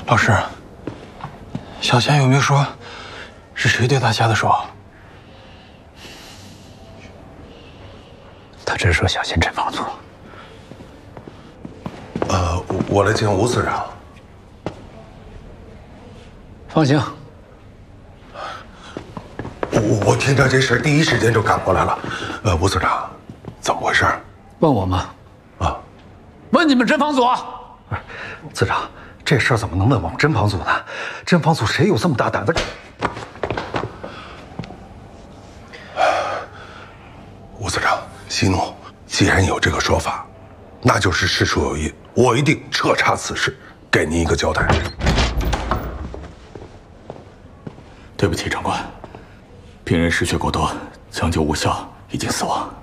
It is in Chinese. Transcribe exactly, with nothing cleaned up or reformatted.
老师，小贤有没有说是谁对他下的手？ 他只说小贤真房组。 呃，我来见吴司长。 放行。 我我听到这事，第一时间就赶过来了。呃，吴司长，怎么回事？ 问我吗？ 啊， 问你们侦防组。 司长，这事儿怎么能问我们侦防组呢？侦防组谁有这么大胆子？ 吴司长，息怒。既然有这个说法，那就是事出有因，我一定彻查此事，给您一个交代。 对不起，长官，病人失血过多，抢救无效，已经死亡。